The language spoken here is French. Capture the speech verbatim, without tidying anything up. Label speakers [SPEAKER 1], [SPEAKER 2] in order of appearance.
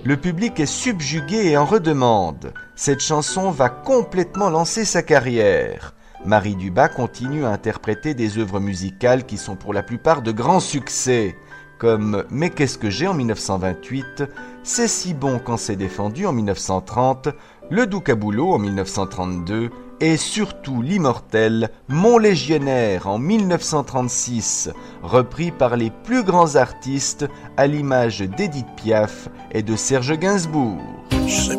[SPEAKER 1] Le public est subjugué et en redemande. Cette chanson va complètement lancer sa carrière. Marie Dubas continue à interpréter des œuvres musicales qui sont pour la plupart de grands succès, comme « Mais qu'est-ce que j'ai » en mille neuf cent vingt-huit, « C'est si bon quand c'est défendu » en mille neuf cent trente, « Le Doucaboulot » en mille neuf cent trente-deux et surtout l'immortel « Mon légionnaire » en mille neuf cent trente-six, repris par les plus grands artistes à l'image d'Édith Piaf et de Serge Gainsbourg.